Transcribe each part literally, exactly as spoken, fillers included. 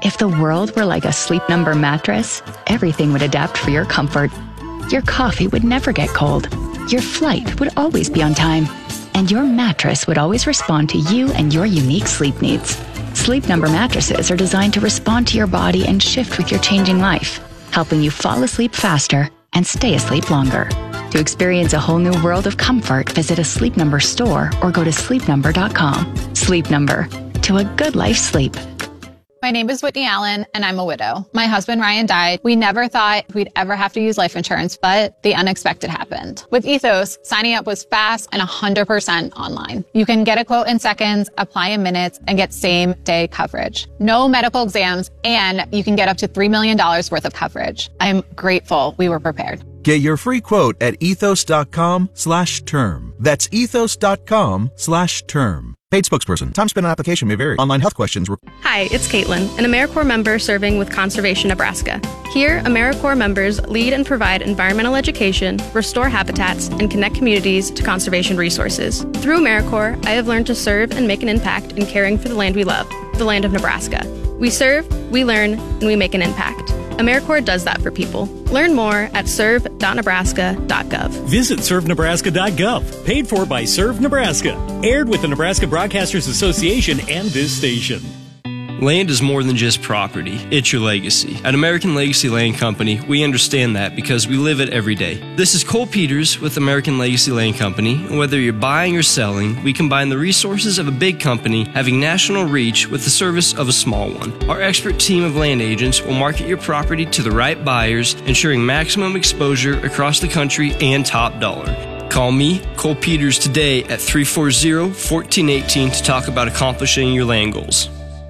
If the world were like a Sleep Number mattress, everything would adapt for your comfort. Your coffee would never get cold. Your flight would always be on time. And your mattress would always respond to you and your unique sleep needs. Sleep Number mattresses are designed to respond to your body and shift with your changing life, helping you fall asleep faster and stay asleep longer. To experience a whole new world of comfort, visit a Sleep Number store or go to sleep number dot com. Sleep Number. To a good life sleep. My name is Whitney Allen, and I'm a widow. My husband, Ryan, died. We never thought we'd ever have to use life insurance, but the unexpected happened. With Ethos, signing up was fast and one hundred percent online. You can get a quote in seconds, apply in minutes, and get same-day coverage. No medical exams, and you can get up to three million dollars worth of coverage. I'm grateful we were prepared. Get your free quote at ethos.com slash term. That's ethos.com slash term. Paid spokesperson. Time spent on application may vary. Online health questions. Re- Hi, it's Caitlin, an AmeriCorps member serving with Conservation Nebraska. Here, AmeriCorps members lead and provide environmental education, restore habitats, and connect communities to conservation resources. Through AmeriCorps, I have learned to serve and make an impact in caring for the land we love, the land of Nebraska. We serve, we learn, and we make an impact. AmeriCorps does that for people. Learn more at serve dot nebraska dot gov. Visit serve nebraska dot gov. Paid for by Serve Nebraska. Aired with the Nebraska Broadcasters Association and this station. Land is more than just property. It's your legacy. At American Legacy Land Company, we understand that because we live it every day. This is Cole Peters with American Legacy Land Company, and whether you're buying or selling, we combine the resources of a big company having national reach with the service of a small one. Our expert team of land agents will market your property to the right buyers, ensuring maximum exposure across the country and top dollar. Call me, Cole Peters, today at three four zero, one four one eight to talk about accomplishing your land goals.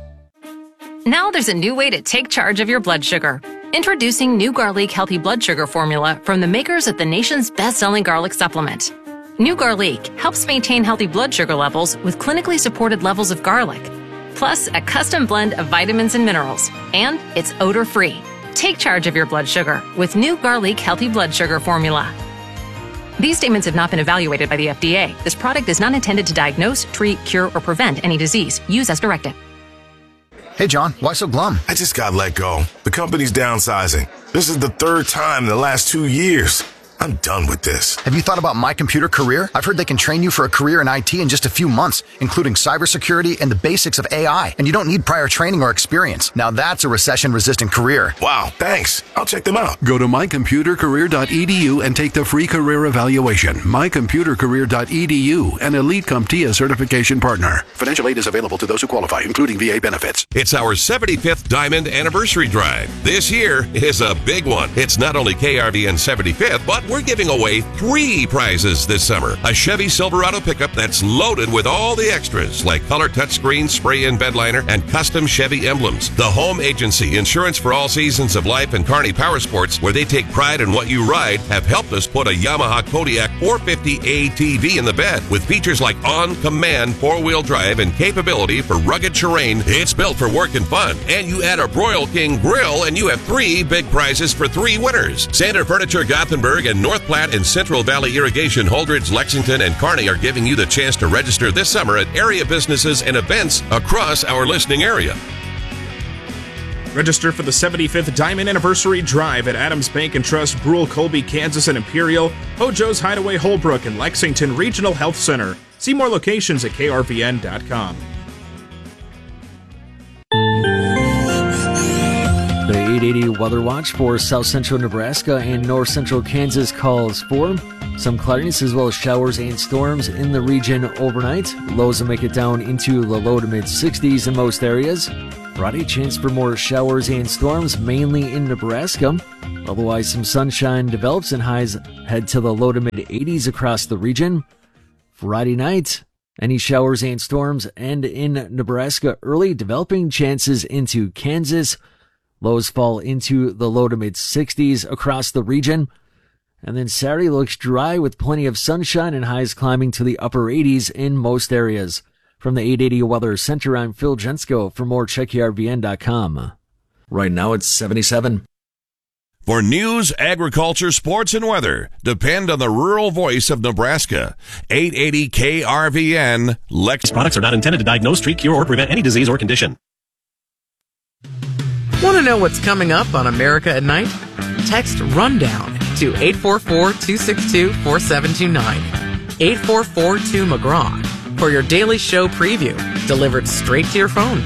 Now there's a new way to take charge of your blood sugar. Introducing New Garlic Healthy Blood Sugar Formula from the makers of the nation's best-selling garlic supplement. New Garlic helps maintain healthy blood sugar levels with clinically supported levels of garlic, plus a custom blend of vitamins and minerals, and it's odor-free. Take charge of your blood sugar with New Garlic Healthy Blood Sugar Formula. These statements have not been evaluated by the F D A. This product is not intended to diagnose, treat, cure, or prevent any disease. Use as directed. Hey, John, why so glum? I just got let go. The company's downsizing. This is the third time in the last two years. I'm done with this. Have you thought about My Computer Career? I've heard they can train you for a career in I T in just a few months, including cybersecurity and the basics of A I. And you don't need prior training or experience. Now that's a recession-resistant career. Wow, thanks. I'll check them out. Go to my computer career dot e d u and take the free career evaluation. my computer career dot e d u, an Elite CompTIA certification partner. Financial aid is available to those who qualify, including V A benefits. It's our seventy-fifth Diamond Anniversary Drive. This year is a big one. It's not only K R V N seventy-fifth, but we're giving away three prizes this summer. A Chevy Silverado pickup that's loaded with all the extras like color touchscreen, spray-in bed liner, and custom Chevy emblems. The Home Agency, insurance for all seasons of life, and Kearney Power Sports, where they take pride in what you ride, have helped us put a Yamaha Kodiak four fifty A T V in the bed with features like on-command four-wheel drive and capability for rugged terrain. It's built for work and fun. And you add a Broil King grill and you have three big prizes for three winners. Sander Furniture Gothenburg and North Platte and Central Valley Irrigation, Holdridge, Lexington, and Kearney are giving you the chance to register this summer at area businesses and events across our listening area. Register for the seventy-fifth Diamond Anniversary Drive at Adams Bank and Trust, Brule, Colby, Kansas, and Imperial, Hojo's Hideaway, Holbrook, and Lexington Regional Health Center. See more locations at k r v n dot com. The eight eighty Weather Watch for south central Nebraska and north central Kansas calls for some cloudiness as well as showers and storms in the region overnight. Lows will make it down into the low to mid sixties in most areas. Friday, chance for more showers and storms, mainly in Nebraska. Otherwise, some sunshine develops and highs head to the low to mid eighties across the region. Friday night, any showers and storms end in Nebraska early, developing chances into Kansas. Lows fall into the low to mid sixties across the region. And then Saturday looks dry with plenty of sunshine and highs climbing to the upper eighties in most areas. From the eight eighty Weather Center, I'm Phil Jensko. For more, check k r v n dot com. Right now it's seventy-seven. For news, agriculture, sports, and weather, depend on the rural voice of Nebraska. eight eighty K R V N, Lex. Products are not intended to diagnose, treat, cure, or prevent any disease or condition. Want to know what's coming up on America at Night? Text RUNDOWN to eight four four, two six two, four seven two nine. eight four four two McGraw for your daily show preview, delivered straight to your phone.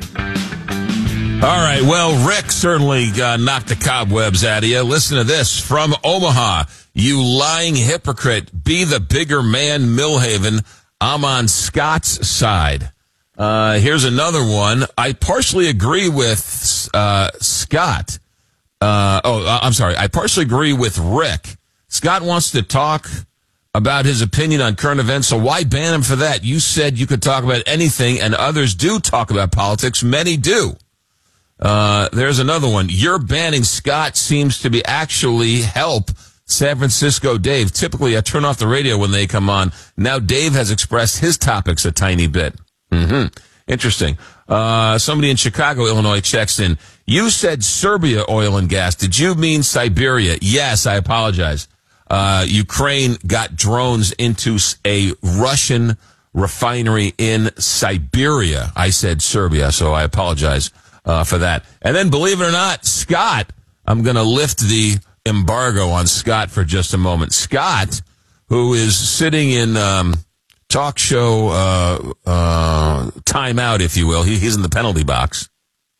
All right, well, Rick certainly uh, knocked the cobwebs out of you. Listen to this from Omaha. You lying hypocrite. Be the bigger man, Millhaven. I'm on Scott's side. Uh, here's another one. I partially agree with uh, Scott. Uh, oh, I'm sorry. I partially agree with Rick. Scott wants to talk about his opinion on current events, so why ban him for that? You said you could talk about anything, and others do talk about politics. Many do. Uh, there's another one. Your banning Scott seems to be actually help San Francisco Dave. Typically, I turn off the radio when they come on. Now Dave has expressed his topics a tiny bit. Mm-hmm. Interesting. Uh, somebody in Chicago, Illinois checks in. You said Serbia oil and gas. Did you mean Siberia? Yes, I apologize. Uh, Ukraine got drones into a Russian refinery in Siberia. I said Serbia, so I apologize uh, for that. And then, believe it or not, Scott, I'm going to lift the embargo on Scott for just a moment. Scott, who is sitting in um, talk show uh, uh, timeout, if you will. He, he's in the penalty box.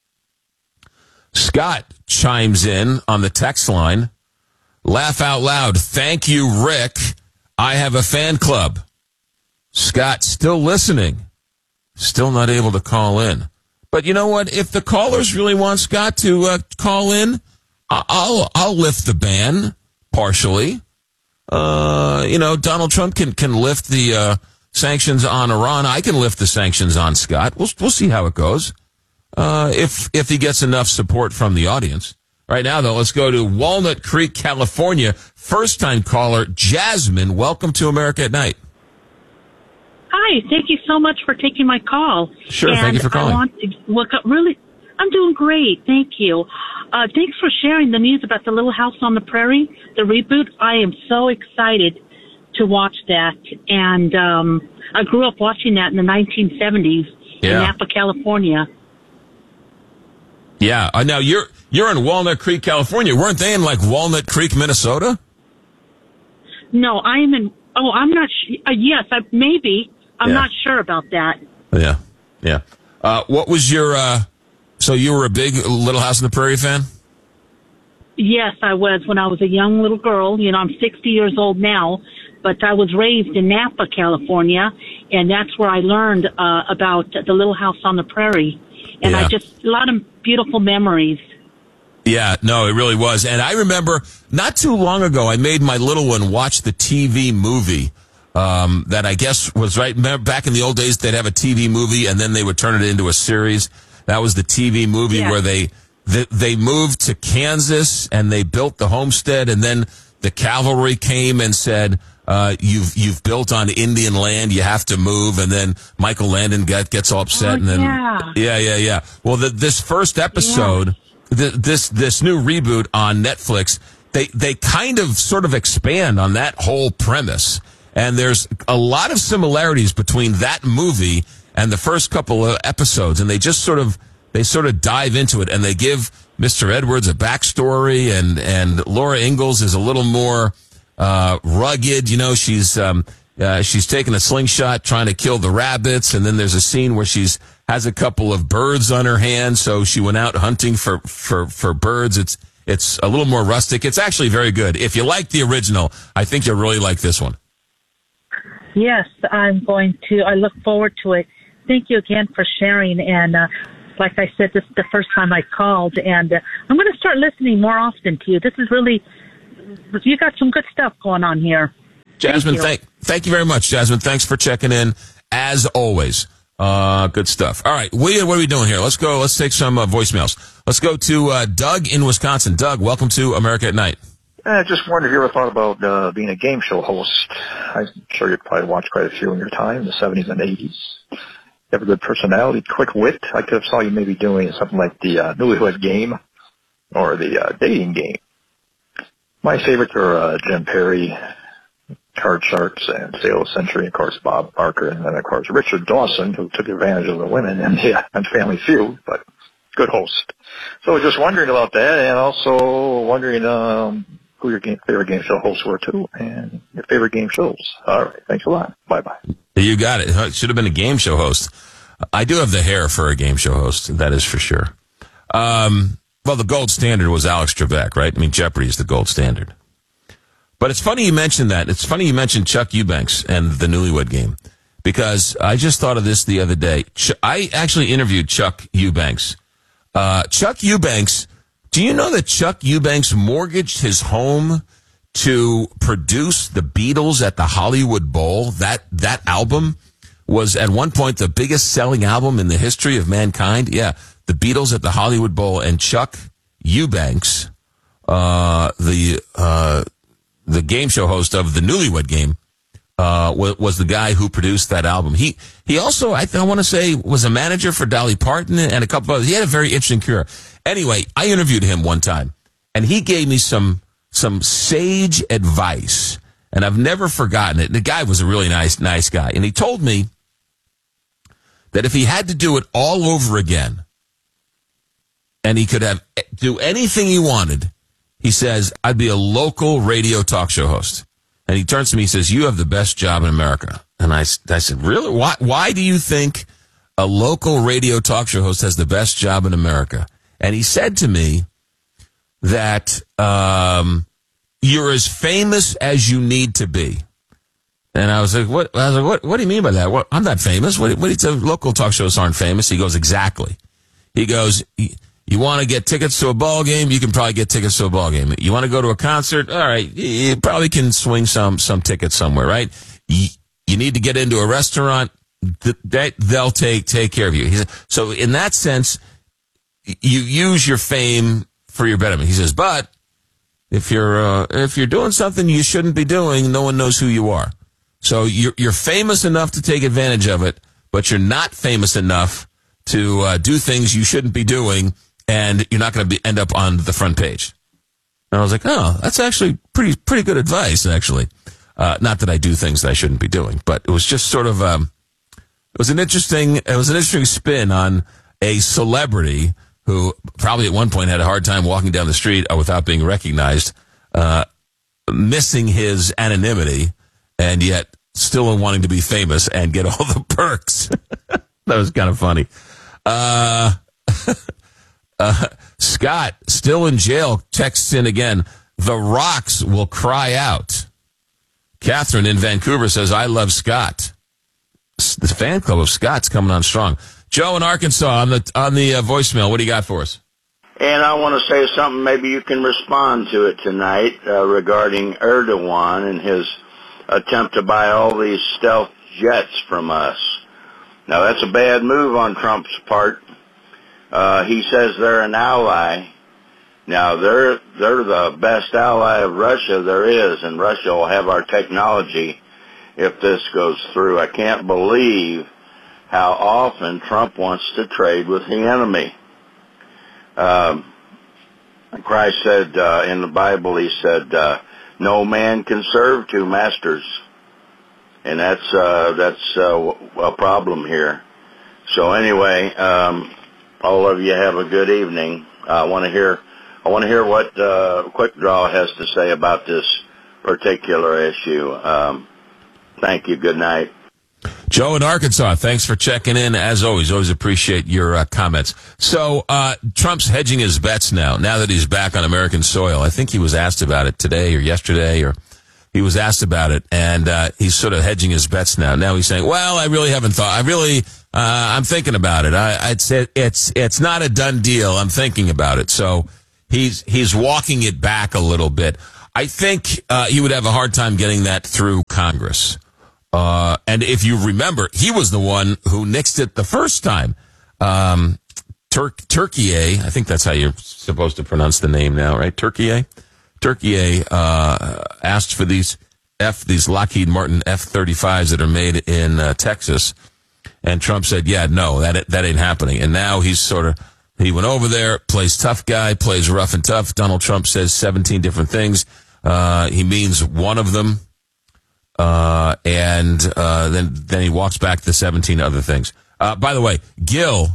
Scott chimes in on the text line. Laugh out loud. Thank you, Rick. I have a fan club. Scott, still listening. Still not able to call in. But you know what? If the callers really want Scott to uh, call in, I'll I'll lift the ban partially. Uh, you know, Donald Trump can, can lift the uh, sanctions on Iran. I can lift the sanctions on Scott. We'll we'll see how it goes. Uh, if if he gets enough support from the audience. Right now, though, let's go to Walnut Creek, California. First-time caller, Jasmine. Welcome to America at Night. Hi, thank you so much for taking my call. Sure, and thank you for calling. I want to look up really, I'm doing great, thank you. Uh, thanks for sharing the news about the Little House on the Prairie, the reboot. I am so excited to watch that. And um, I grew up watching that in the nineteen seventies Yeah. in Napa, California. Yeah. Uh, now, you're you're in Walnut Creek, California. Weren't they in, like, Walnut Creek, Minnesota? No, I am in, oh, I'm not, sh- uh, yes, I, maybe. I'm Yeah. not sure about that. Yeah. Yeah. Uh, what was your, uh, so you were a big Little House on the Prairie fan? Yes, I was when I was a young little girl. You know, I'm sixty years old now, but I was raised in Napa, California, and that's where I learned uh, about the Little House on the Prairie. And Yeah. I just, a lot of beautiful memories. Yeah, no, it really was. And I remember not too long ago, I made my little one watch the T V movie um, that I guess was right. Remember back in the old days, they'd have a T V movie and then they would turn it into a series. That was the T V movie Yeah. where they, they they moved to Kansas and they built the homestead, and then the cavalry came and said, uh, you've you've built on Indian land, you have to move. And then Michael Landon get, gets all upset. Oh, and then yeah. yeah, yeah, yeah. Well, the, this first episode, th- this this new reboot on Netflix, they they kind of sort of expand on that whole premise, and there's a lot of similarities between that movie and the first couple of episodes, and they just sort of they sort of dive into it, and they give Mister Edwards a backstory, and and Laura Ingalls is a little more uh, rugged. You know, she's um, uh, she's taking a slingshot trying to kill the rabbits, and then there's a scene where she's has a couple of birds on her hand, so she went out hunting for, for, for birds. It's it's a little more rustic. It's actually very good. If you like the original, I think you'll really like this one. Yes, I'm going to. I look forward to it. Thank you again for sharing. And uh, like I said, this is the first time I called, and uh, I'm going to start listening more often to you. This is really, you got some good stuff going on here. Jasmine, thank thank, thank you very much, Jasmine. Thanks for checking in, as always. Uh, good stuff. All right, we, what are we doing here? Let's go. Let's take some uh, voicemails. Let's go to uh, Doug in Wisconsin. Doug, welcome to America at Night. I just wondered if you ever thought about uh, being a game show host. I'm sure you probably watched quite a few in your time, the seventies and eighties. You have a good personality, quick wit. I could have saw you maybe doing something like the uh, Newlywed Game or the uh, Dating Game. My favorites are uh, Jim Perry, Card Sharks, and Sale of Century, of course, Bob Barker, and then, of course, Richard Dawson, who took advantage of the women and, yeah, and Family Feud. But good host. So I was just wondering about that, and also wondering um, who your game, favorite game show hosts were, too, and your favorite game shows. All right. Thanks a lot. Bye-bye. You got it. It should have been a game show host. I do have the hair for a game show host, that is for sure. Um, well, the gold standard was Alex Trebek, right? I mean, Jeopardy is the gold standard. But it's funny you mentioned that. It's funny you mentioned Chuck Eubanks and the Newlywed Game, because I just thought of this the other day. Ch- I actually interviewed Chuck Eubanks. Uh, Chuck Eubanks, do you know that Chuck Eubanks mortgaged his home to produce the Beatles at the Hollywood Bowl? That that album was at one point the biggest selling album in the history of mankind. Yeah, the Beatles at the Hollywood Bowl, and Chuck Eubanks, uh, the uh, the game show host of the Newlywed Game, uh, was, was the guy who produced that album. He he also, I, I want to say, was a manager for Dolly Parton and a couple of others. He had a very interesting career. Anyway, I interviewed him one time, and he gave me some some sage advice, and I've never forgotten it. The guy was a really nice nice guy, and he told me that if he had to do it all over again, and he could have do anything he wanted, he says, I'd be a local radio talk show host. And he turns to me, he says, you have the best job in America. And I, I said, really? Why, why do you think a local radio talk show host has the best job in America? And he said to me that um, you're as famous as you need to be. And I was like, "What?" I was like, "What? What do you mean by that? What? I'm not famous. What? What? The local talk shows aren't famous." He goes, "Exactly." He goes, "You want to get tickets to a ball game? You can probably get tickets to a ball game. You want to go to a concert? All right, you probably can swing some some tickets somewhere, right? You, you need to get into a restaurant? That they'll take take care of you." He said, so in that sense, you use your fame for your betterment. He says, but if you're uh, if you're doing something you shouldn't be doing, no one knows who you are. So you're, you're famous enough to take advantage of it, but you're not famous enough to uh, do things you shouldn't be doing, and you're not going to end up on the front page. And I was like, oh, that's actually pretty pretty good advice, actually. Uh, not that I do things that I shouldn't be doing, but it was just sort of um, it was an interesting it was an interesting spin on a celebrity who probably at one point had a hard time walking down the street without being recognized, uh, missing his anonymity, and yet still wanting to be famous and get all the perks. That was kind of funny. Uh, uh, Scott, still in jail, texts in again, the rocks will cry out. Catherine in Vancouver says, I love Scott. The fan club of Scott's coming on strong. Joe in Arkansas on the on the uh, voicemail. What do you got for us? And I want to say something, maybe you can respond to it tonight, uh, regarding Erdogan and his attempt to buy all these stealth jets from us. Now, that's a bad move on Trump's part. Uh, he says they're an ally. Now, they're they're the best ally of Russia there is, and Russia will have our technology if this goes through. I can't believe how often Trump wants to trade with the enemy. Um, Christ said uh, in the Bible, he said, uh, no man can serve two masters. And that's uh, that's uh, a problem here. So anyway, um, all of you have a good evening. I want to hear I want to hear what uh, Quick Draw has to say about this particular issue. Um, thank you. Good night. Joe in Arkansas, thanks for checking in. As always, always appreciate your uh, comments. So uh, Trump's hedging his bets now, now that he's back on American soil. I think he was asked about it today or yesterday, or he was asked about it, and uh, he's sort of hedging his bets now. Now he's saying, well, I really haven't thought. I really, uh, I'm thinking about it. I, I'd say it's it's not a done deal. I'm thinking about it. So he's he's walking it back a little bit. I think uh, he would have a hard time getting that through Congress. Uh, and if you remember, he was the one who nixed it the first time. Um, Tur- Turkiye, I think that's how you're supposed to pronounce the name now, right? Turkiye? Turkiye, uh, asked for these F, these Lockheed Martin F thirty-fives that are made in, uh, Texas. And Trump said, yeah, no, that, that ain't happening. And now he's sort of, he went over there, plays tough guy, plays rough and tough. Donald Trump says seventeen different things. Uh, he means one of them. Uh, and, uh, then, then he walks back to seventeen other things. Uh, by the way, Gil,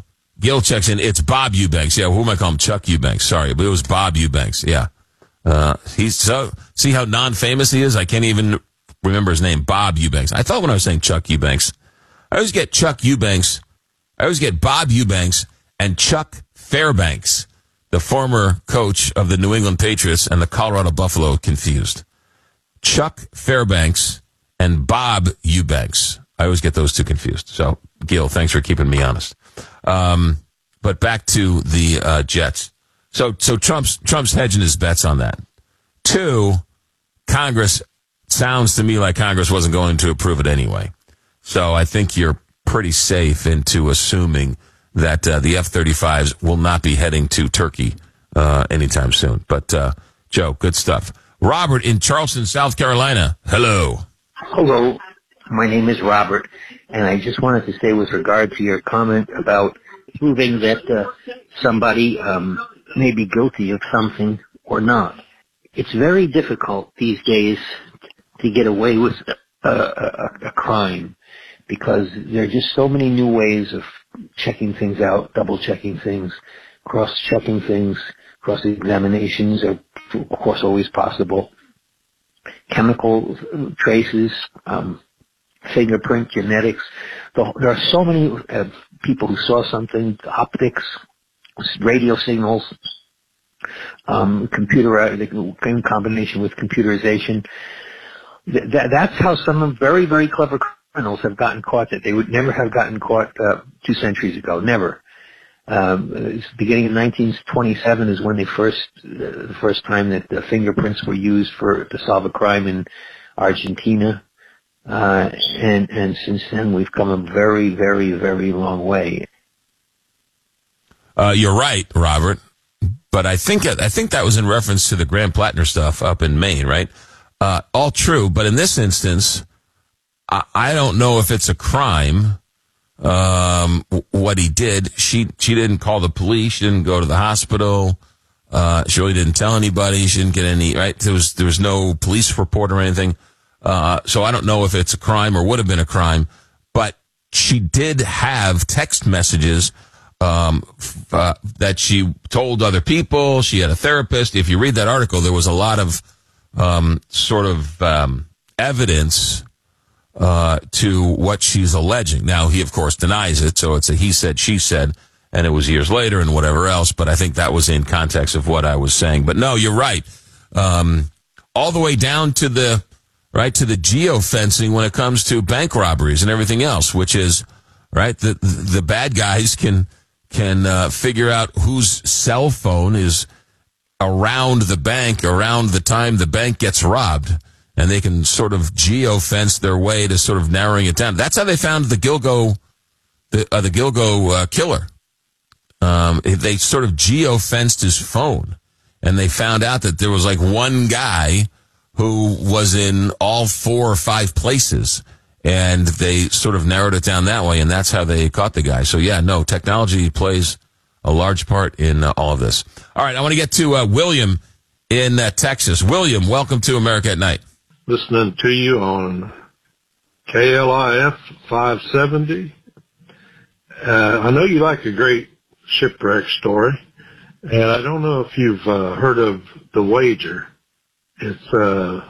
Gil checks in. It's Bob Eubanks. Yeah, who am I calling him? Chuck Eubanks. Sorry, but it was Bob Eubanks. Yeah. Uh, he's so, see how non-famous he is? I can't even remember his name. Bob Eubanks. I thought when I was saying Chuck Eubanks, I always get Chuck Eubanks. I always get Bob Eubanks and Chuck Fairbanks, the former coach of the New England Patriots and the Colorado Buffalo, confused. Chuck Fairbanks and Bob Eubanks. I always get those two confused. So, Gil, thanks for keeping me honest. Um, but back to the uh, Jets. So, so Trump's Trump's hedging his bets on that. Two, Congress sounds to me like Congress wasn't going to approve it anyway. So, I think you're pretty safe into assuming that uh, the F thirty-fives will not be heading to Turkey uh, anytime soon. But uh, Joe, good stuff. Robert in Charleston, South Carolina. Hello. Hello. My name is Robert, and I just wanted to say with regard to your comment about proving that uh, somebody um, may be guilty of something or not. It's very difficult these days to get away with a, a, a crime because there are just so many new ways of checking things out, double-checking things, cross-checking things, cross-examinations are, of course, always possible. Chemical traces, um, fingerprint, genetics. There are so many uh, people who saw something, optics, radio signals, um, computer, in combination with computerization. Th- that's how some very, very clever criminals have gotten caught that they would never have gotten caught uh, two centuries ago. Never. Um, it's beginning of nineteen twenty-seven is when they first, uh, the first time that the fingerprints were used for to solve a crime in Argentina. Uh, and, and since then we've come a very, very, very long way. Uh, you're right, Robert. But I think, I think that was in reference to the Graham Plattner stuff up in Maine, right? Uh, all true. But in this instance, I, I don't know if it's a crime. Um, what he did, she, she didn't call the police. She didn't go to the hospital. Uh, she really didn't tell anybody. She didn't get any, right? There was, there was no police report or anything. Uh, so I don't know if it's a crime or would have been a crime, but she did have text messages, um, f- uh, that she told other people. She had a therapist. If you read that article, there was a lot of, um, sort of, um, evidence uh, to what she's alleging. Now, he, of course, denies it, so it's a he said, she said, and it was years later and whatever else, but I think that was in context of what I was saying. But no, you're right. Um, all the way down to the, right, to the geofencing when it comes to bank robberies and everything else, which is, right, the, the bad guys can, can, uh, figure out whose cell phone is around the bank, around the time the bank gets robbed. And they can sort of geofence their way to sort of narrowing it down. That's how they found the Gilgo, the, uh, the Gilgo uh, killer. Um, they sort of geofenced his phone, and they found out that there was like one guy who was in all four or five places, and they sort of narrowed it down that way, and that's how they caught the guy. So yeah, no, technology plays a large part in uh, all of this. All right, I want to get to uh, William in uh, Texas. William, welcome to America at Night. Listening to you on K L I F five seventy. Uh, I know you like a great shipwreck story, and I don't know if you've uh, heard of The Wager. It's a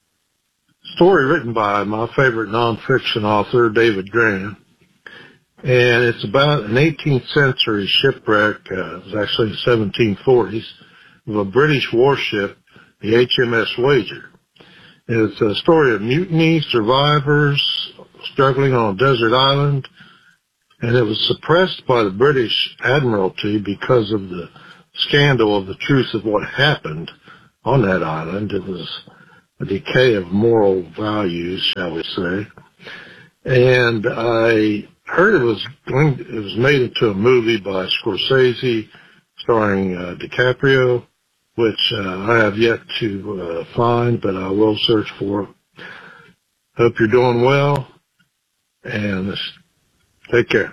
story written by my favorite nonfiction author, David Grann, and it's about an eighteenth century shipwreck, uh, it was actually the seventeen forties, of a British warship, the H M S Wager. It's a story of mutiny, survivors struggling on a desert island, and it was suppressed by the British Admiralty because of the scandal of the truth of what happened on that island. It was a decay of moral values, shall we say. And I heard it was going, it was made into a movie by Scorsese starring uh, DiCaprio, which uh, I have yet to uh, find, but I will search for. Hope you're doing well, and take care.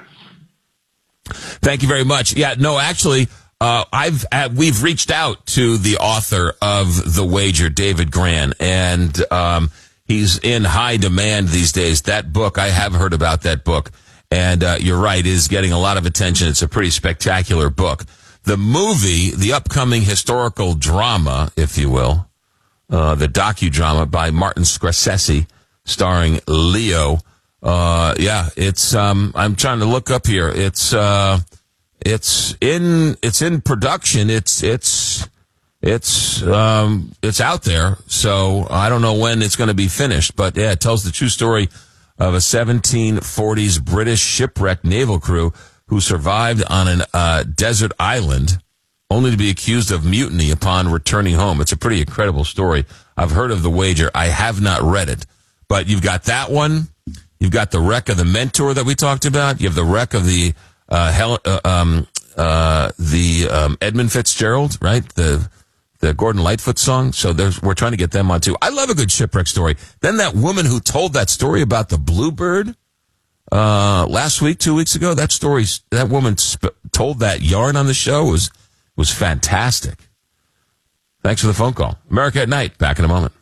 Thank you very much. Yeah, no, actually, uh, I've uh, we've reached out to the author of The Wager, David Grann, and um, he's in high demand these days. That book, I have heard about that book, And uh, you're right, it is getting a lot of attention. It's a pretty spectacular book. The movie, the upcoming historical drama, if you will, uh, the docudrama by Martin Scorsese, starring Leo. Uh, yeah, it's, um, I'm trying to look up here. It's, uh, it's in, it's in production. It's, it's, it's, um, it's out there. So I don't know when it's going to be finished, but yeah, it tells the true story of a seventeen forties British shipwrecked naval crew who survived on a uh, desert island only to be accused of mutiny upon returning home. It's a pretty incredible story. I've heard of The Wager. I have not read it. But you've got that one. You've got the wreck of the Mentor that we talked about. You have the wreck of the uh, Hel- uh, um, uh, the um, Edmund Fitzgerald, right? The the Gordon Lightfoot song. So there's, we're trying to get them on too. I love a good shipwreck story. Then that woman who told that story about the Bluebird uh, last week, two weeks ago, that story, that woman sp- told that yarn on the show was was fantastic. Thanks for the phone call. America at Night. Back in a moment.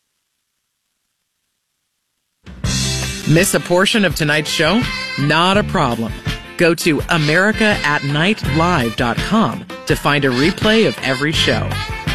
Miss a portion of tonight's show? Not a problem. Go to america at night live dot com to find a replay of every show.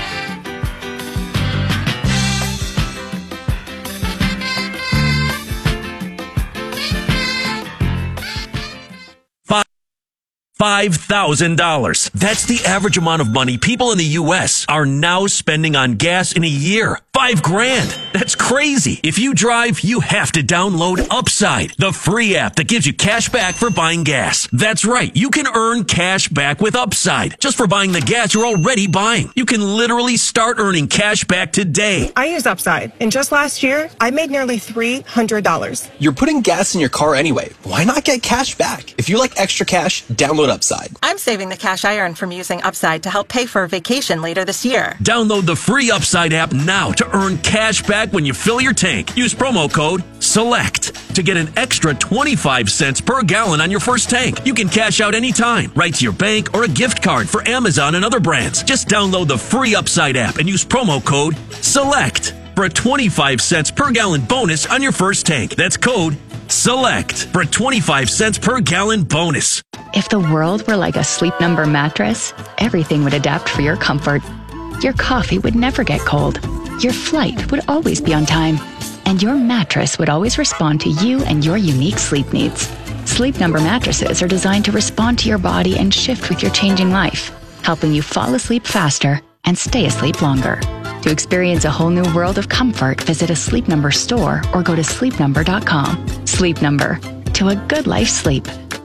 five thousand dollars. That's the average amount of money people in the U S are now spending on gas in a year. Five grand. That's crazy. If you drive, you have to download Upside, the free app that gives you cash back for buying gas. That's right. You can earn cash back with Upside just for buying the gas you're already buying. You can literally start earning cash back today. I use Upside, and just last year, I made nearly three hundred dollars. You're putting gas in your car anyway. Why not get cash back? If you like extra cash, download Upside. I'm saving the cash I earn from using Upside to help pay for a vacation later this year. Download the free Upside app now to earn cash back when you fill your tank. Use promo code SELECT to get an extra twenty-five cents per gallon on your first tank. You can cash out anytime, right to your bank or a gift card for Amazon and other brands. Just download the free Upside app and use promo code SELECT for a twenty-five cents per gallon bonus on your first tank. That's code SELECT for a twenty-five cents per gallon bonus. If the world were like a Sleep Number mattress, everything would adapt for your comfort. Your coffee would never get cold. Your flight would always be on time. And your mattress would always respond to you and your unique sleep needs. Sleep Number mattresses are designed to respond to your body and shift with your changing life, helping you fall asleep faster and stay asleep longer. To experience a whole new world of comfort, visit a Sleep Number store or go to sleep number dot com. Sleep Number. To a good life sleep.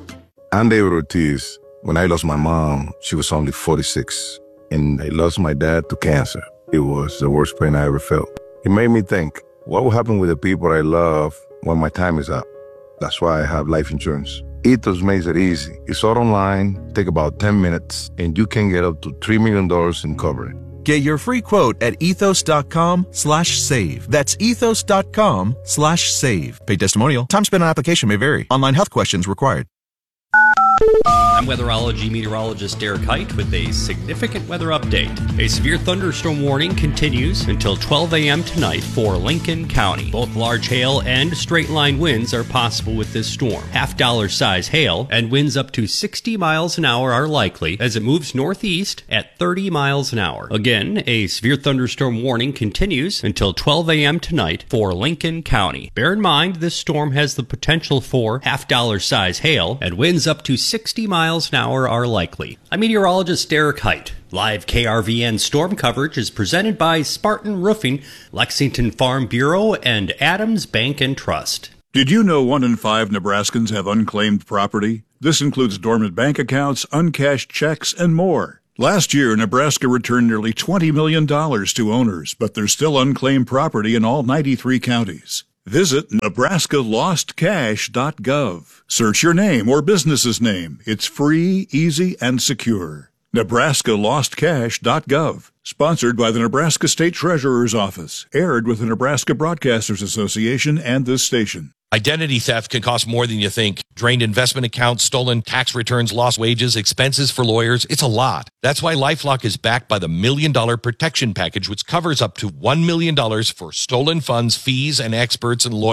I'm David Ortiz. When I lost my mom, she was only forty-six. And I lost my dad to cancer. It was the worst pain I ever felt. It made me think, what will happen with the people I love when my time is up? That's why I have life insurance. Ethos makes it easy. It's all online, take about ten minutes, and you can get up to three million dollars in coverage. Get your free quote at ethos.com slash save. That's ethos.com slash save. Paid testimonial. Time spent on application may vary. Online health questions required. I'm weatherology meteorologist Derek Height with a significant weather update. A severe thunderstorm warning continues until twelve a.m. tonight for Lincoln County. Both large hail and straight line winds are possible with this storm. Half dollar size hail and winds up to sixty miles an hour are likely as it moves northeast at thirty miles an hour. Again, a severe thunderstorm warning continues until twelve a.m. tonight for Lincoln County. Bear in mind this storm has the potential for half dollar size hail and winds up to sixty miles an hour are likely. I'm meteorologist Derek Height. Live K R V N storm coverage is presented by Spartan Roofing, Lexington Farm Bureau, and Adams Bank and Trust. Did you know one in five Nebraskans have unclaimed property? This includes dormant bank accounts, uncashed checks, and more. Last year, Nebraska returned nearly twenty million dollars to owners, but there's still unclaimed property in all ninety-three counties. Visit nebraska lost cash dot gov. Search your name or business's name. It's free, easy, and secure. nebraska lost cash dot gov. Sponsored by the Nebraska State Treasurer's Office. Aired with the Nebraska Broadcasters Association and this station. Identity theft can cost more than you think. Drained investment accounts, stolen tax returns, lost wages, expenses for lawyers. It's a lot. That's why LifeLock is backed by the Million Dollar Protection Package, which covers up to one million dollars for stolen funds, fees, and experts and lawyers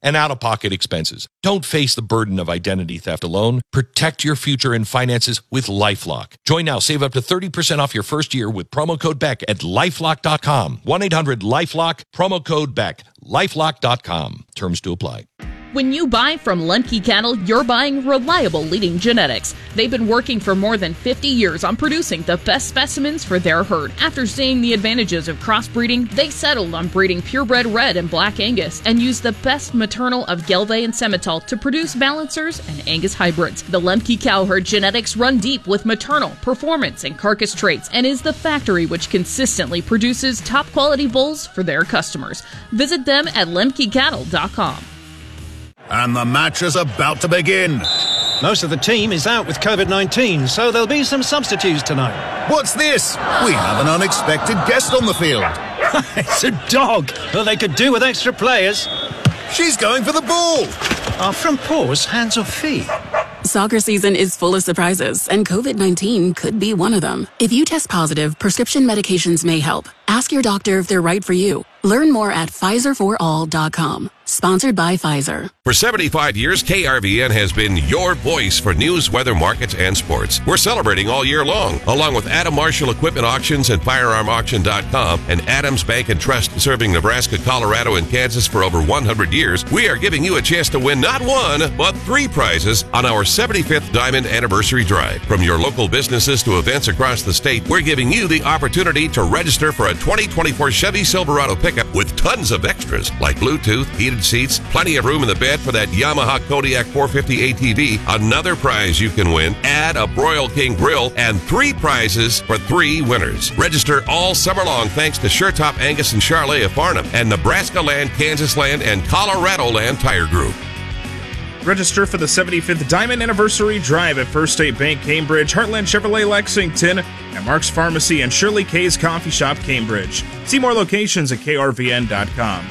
and out-of-pocket expenses. Don't face the burden of identity theft alone. Protect your future and finances with LifeLock. Join now. Save up to thirty percent off your first year with promo code Beck at lifelock dot com. one eight hundred lifelock, promo code Beck. lifelock dot com. Terms to apply. When you buy from Lemke Cattle, you're buying reliable leading genetics. They've been working for more than fifty years on producing the best specimens for their herd. After seeing the advantages of crossbreeding, they settled on breeding purebred red and black Angus and used the best maternal of Gelbvieh and Simmental to produce balancers and Angus hybrids. The Lemke cow herd genetics run deep with maternal, performance, and carcass traits and is the factory which consistently produces top quality bulls for their customers. Visit them at lemke cattle dot com. And the match is about to begin. Most of the team is out with COVID nineteen, so there'll be some substitutes tonight. What's this? We have an unexpected guest on the field. It's a dog. Well, they could do with extra players. She's going for the ball. Are front paws hands or feet? Soccer season is full of surprises, and COVID nineteen could be one of them. If you test positive, prescription medications may help. Ask your doctor if they're right for you. Learn more at Pfizer for all dot com. Sponsored by Pfizer. For seventy-five years, K R V N has been your voice for news, weather, markets, and sports. We're celebrating all year long, along with Adam Marshall Equipment Auctions and Firearm Auction dot com and Adams Bank and Trust, serving Nebraska, Colorado, and Kansas for over one hundred years. We are giving you a chance to win not one, but three prizes on our seventy-fifth Diamond Anniversary Drive. From your local businesses to events across the state, we're giving you the opportunity to register for a twenty twenty-four Chevy Silverado pickup with tons of extras like Bluetooth, heated seats, plenty of room in the bed for that Yamaha Kodiak four fifty A T V. Another prize you can win, add a Broil King grill, and three prizes for three winners. Register all summer long thanks to SureTop Angus and Charlet of Farnham and Nebraska Land, Kansas Land, and Colorado Land Tire Group. Register for the seventy-fifth Diamond Anniversary Drive at First State Bank Cambridge, Heartland Chevrolet Lexington, and Mark's Pharmacy and Shirley K's Coffee Shop Cambridge. See more locations at K R V N dot com.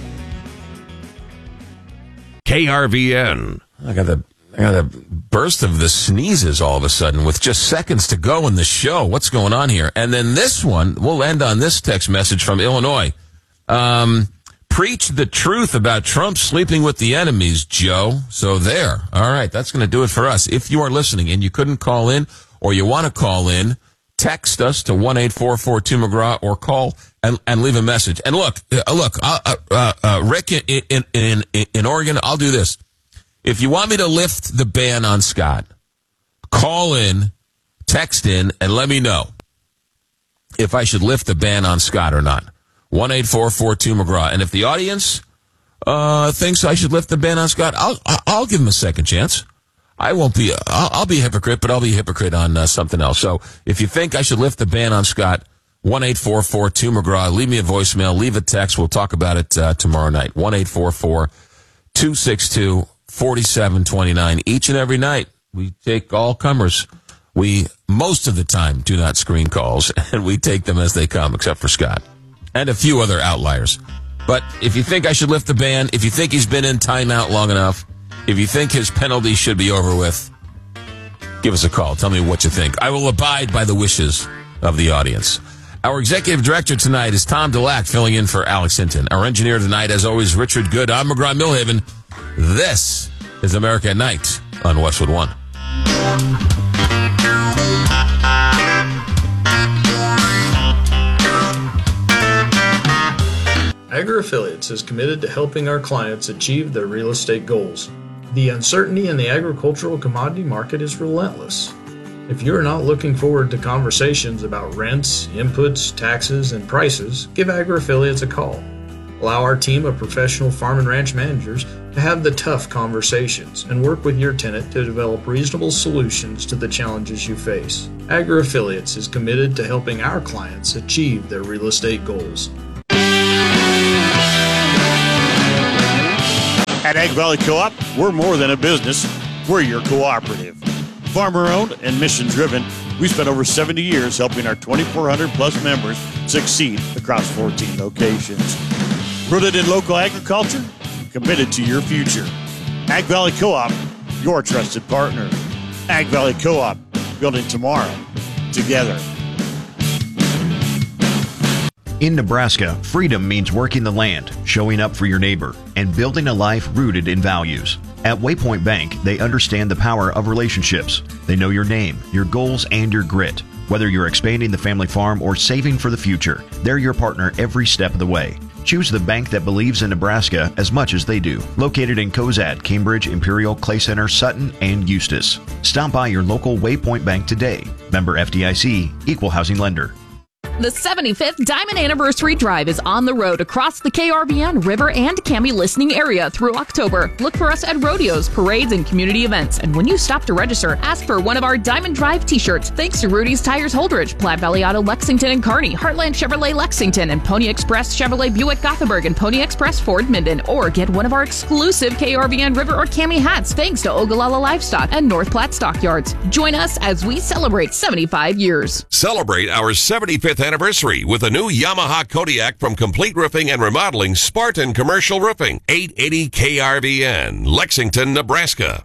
K R V N. I got the I got a burst of the sneezes all of a sudden with just seconds to go in the show. What's going on here? And then this one, we'll end on this text message from Illinois. Um, preach the truth about Trump sleeping with the enemies, Joe. So there. All right, that's going to do it for us. If you are listening and you couldn't call in or you want to call in, text us to one eight four four two McGraw or call and, and leave a message. And look, uh, look, uh, uh, uh, Rick in, in, in, in Oregon, I'll do this. If you want me to lift the ban on Scott, call in, text in, and let me know if I should lift the ban on Scott or not. one eight four four two McGraw. And if the audience uh, thinks I should lift the ban on Scott, I'll, I'll give him a second chance. I won't be, I'll, I'll be a hypocrite, but I'll be a hypocrite on uh, something else. So if you think I should lift the ban on Scott, one eight four four two McGraw, leave me a voicemail, leave a text. We'll talk about it uh, tomorrow night. one eight four four two six two four seven two nine. Each and every night, we take all comers. We, most of the time, do not screen calls, and we take them as they come, except for Scott and a few other outliers. But if you think I should lift the ban, if you think he's been in timeout long enough, if you think his penalty should be over with, give us a call. Tell me what you think. I will abide by the wishes of the audience. Our executive director tonight is Tom Delac, filling in for Alex Hinton. Our engineer tonight, as always, Richard Good. I'm McGraw Millhaven. This is America at Night on Westwood One. AgriAffiliates is committed to helping our clients achieve their real estate goals. The uncertainty in the agricultural commodity market is relentless. If you're not looking forward to conversations about rents, inputs, taxes, and prices, give AgriAffiliates a call. Allow our team of professional farm and ranch managers to have the tough conversations and work with your tenant to develop reasonable solutions to the challenges you face. AgriAffiliates is committed to helping our clients achieve their real estate goals. At Ag Valley Co-op, we're more than a business. We're your cooperative. Farmer-owned and mission-driven, we spent over seventy years helping our twenty-four hundred plus members succeed across fourteen locations. Rooted in local agriculture, committed to your future. Ag Valley Co-op, your trusted partner. Ag Valley Co-op, building tomorrow together. In Nebraska, freedom means working the land, showing up for your neighbor, and building a life rooted in values. At Waypoint Bank, they understand the power of relationships. They know your name, your goals, and your grit. Whether you're expanding the family farm or saving for the future, they're your partner every step of the way. Choose the bank that believes in Nebraska as much as they do. Located in Cozad, Cambridge, Imperial, Clay Center, Sutton, and Eustis. Stop by your local Waypoint Bank today. Member F D I C, Equal Housing Lender. The seventy-fifth Diamond Anniversary Drive is on the road across the K R V N, River, and Cami listening area through October. Look for us at rodeos, parades, and community events. And when you stop to register, ask for one of our Diamond Drive t-shirts. Thanks to Rudy's Tires Holdridge, Platte Valley Auto Lexington and Kearney, Heartland Chevrolet Lexington, and Pony Express Chevrolet Buick Gothenburg, and Pony Express Ford Minden. Or get one of our exclusive K R V N, River, or Cami hats thanks to Ogallala Livestock and North Platte Stockyards. Join us as we celebrate seventy-five years. Celebrate our seventy-fifth anniversary with a new Yamaha Kodiak from Complete Roofing and Remodeling, Spartan Commercial Roofing, eight eighty K R V N, Lexington, Nebraska.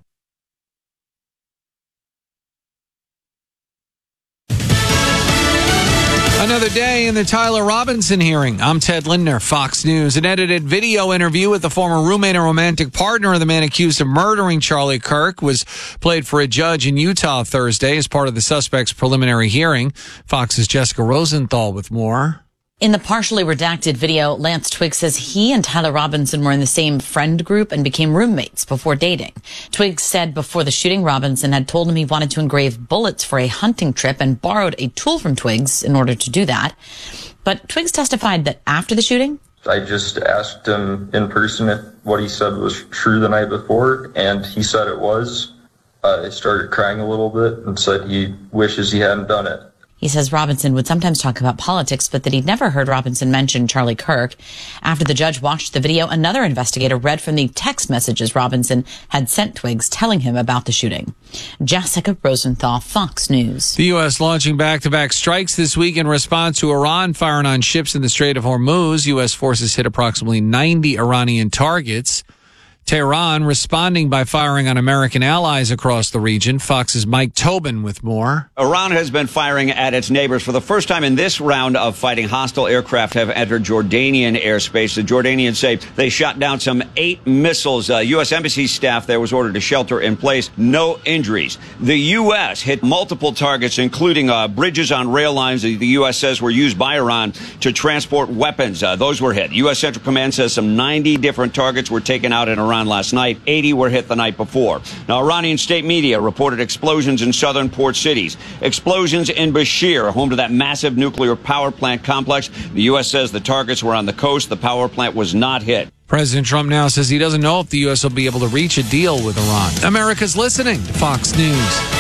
Another day in the Tyler Robinson hearing. I'm Ted Lindner, Fox News. An edited video interview with the former roommate and romantic partner of the man accused of murdering Charlie Kirk was played for a judge in Utah Thursday as part of the suspect's preliminary hearing. Fox's Jessica Rosenthal with more. In the partially redacted video, Lance Twiggs says he and Tyler Robinson were in the same friend group and became roommates before dating. Twiggs said before the shooting, Robinson had told him he wanted to engrave bullets for a hunting trip and borrowed a tool from Twiggs in order to do that. But Twiggs testified that after the shooting, I just asked him in person if what he said was true the night before, and he said it was. Uh, I started crying a little bit and said he wishes he hadn't done it. he says Robinson would sometimes talk about politics, but that he'd never heard Robinson mention Charlie Kirk. After the judge watched the video, another investigator read from the text messages Robinson had sent Twiggs telling him about the shooting. Jessica Rosenthal, Fox News. The U S launching back-to-back strikes this week in response to Iran firing on ships in the Strait of Hormuz. U S forces hit approximately ninety Iranian targets. Tehran responding by firing on American allies across the region. Fox's Mike Tobin with more. Iran has been firing at its neighbors for the first time in this round of fighting. Hostile aircraft have entered Jordanian airspace. The Jordanians say they shot down some eight missiles. Uh, U S Embassy staff there was ordered to shelter in place. No injuries. The U S hit multiple targets, including uh, bridges on rail lines that the U S says were used by Iran to transport weapons. Uh, those were hit. U S Central Command says some ninety different targets were taken out in Iran last night. eighty were hit the night before. Now, Iranian state media reported explosions in southern port cities. Explosions in Bashir, home to that massive nuclear power plant complex. The U S says the targets were on the coast. The power plant was not hit. President Trump now says he doesn't know if the U S will be able to reach a deal with Iran. America's listening to Fox News.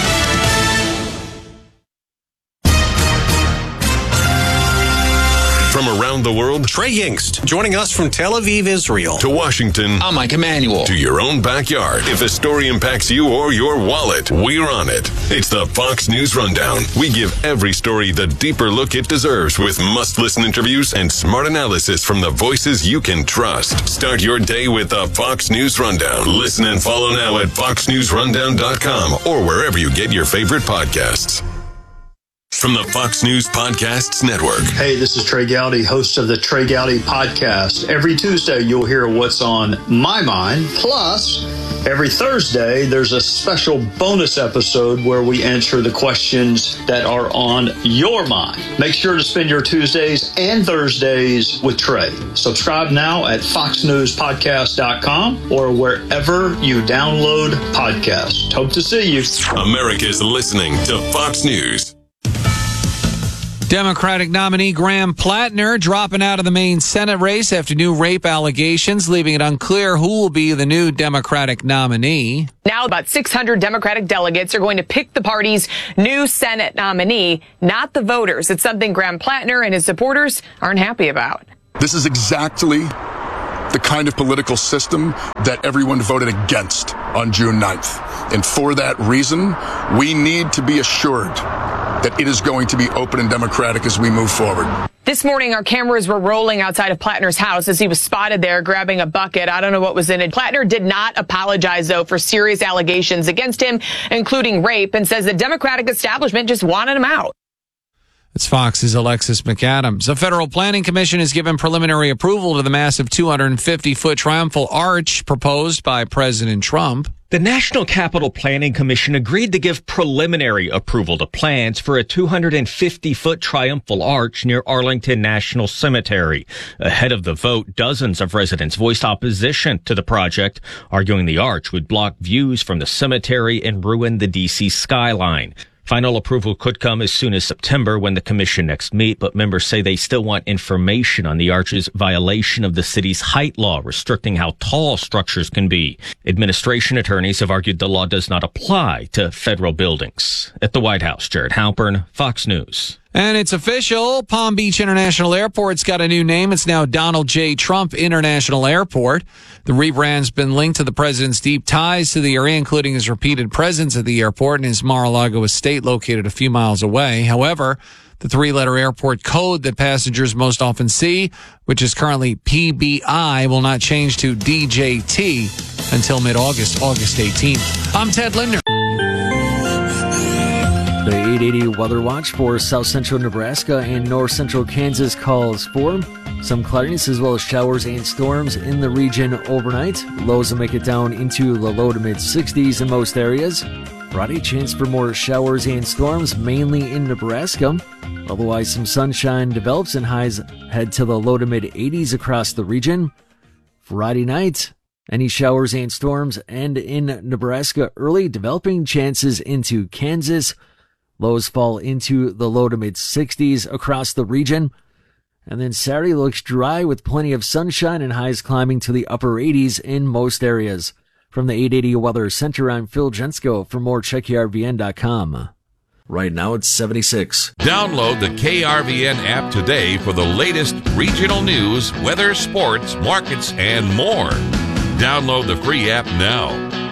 From around the world, Trey Yingst, joining us from Tel Aviv, Israel. To Washington, I'm Mike Emanuel. To your own backyard. If a story impacts you or your wallet, we're on it. It's the Fox News Rundown. We give every story the deeper look it deserves with must-listen interviews and smart analysis from the voices you can trust. Start your day with the Fox News Rundown. Listen and follow now at fox news rundown dot com or wherever you get your favorite podcasts. From the Fox News Podcasts Network. Hey, this is Trey Gowdy, host of the Trey Gowdy Podcast. Every Tuesday, you'll hear what's on my mind. Plus, every Thursday, there's a special bonus episode where we answer the questions that are on your mind. Make sure to spend your Tuesdays and Thursdays with Trey. Subscribe now at fox news podcast dot com or wherever you download podcasts. Hope to see you. America's listening to Fox News. Democratic nominee Graham Plattner dropping out of the Maine Senate race after new rape allegations, leaving it unclear who will be the new Democratic nominee. Now about six hundred Democratic delegates are going to pick the party's new Senate nominee, not the voters. It's something Graham Plattner and his supporters aren't happy about. This is exactly the kind of political system that everyone voted against on June ninth. And for that reason, we need to be assured that it is going to be open and democratic as we move forward. This morning, our cameras were rolling outside of Plattner's house as he was spotted there grabbing a bucket. I don't know what was in it. Plattner did not apologize, though, for serious allegations against him, including rape, and says the Democratic establishment just wanted him out. It's Fox's Alexis McAdams. A federal planning commission has given preliminary approval to the massive two hundred fifty foot triumphal arch proposed by President Trump. The National Capital Planning Commission agreed to give preliminary approval to plans for a two hundred fifty foot triumphal arch near Arlington National Cemetery. Ahead of the vote, dozens of residents voiced opposition to the project, arguing the arch would block views from the cemetery and ruin the D C skyline. Final approval could come as soon as September when the commission next meet, but members say they still want information on the arch's violation of the city's height law, restricting how tall structures can be. Administration attorneys have argued the law does not apply to federal buildings. At the White House, Jared Halpern, Fox News. And it's official. Palm Beach International Airport's got a new name. It's now Donald J. Trump International Airport. The rebrand's been linked to the president's deep ties to the area, including his repeated presence at the airport and his Mar-a-Lago estate located a few miles away. However, the three-letter airport code that passengers most often see, which is currently P B I, will not change to D J T until mid-August, August eighteenth. I'm Ted Linder. The eight eighty Weather Watch for south central Nebraska and north central Kansas calls for some cloudiness as well as showers and storms in the region overnight. Lows will make it down into the low to mid sixties in most areas. Friday, chance for more showers and storms, mainly in Nebraska. Otherwise, some sunshine develops and highs head to the low to mid eighties across the region. Friday night, any showers and storms end in Nebraska early, developing chances into Kansas. Lows fall into the low to mid sixties across the region. And then Saturday looks dry with plenty of sunshine and highs climbing to the upper eighties in most areas. From the eight eighty Weather Center, I'm Phil Jensko. For more, check K R V N dot com. Right now it's seventy-six. Download the K R V N app today for the latest regional news, weather, sports, markets, and more. Download the free app now.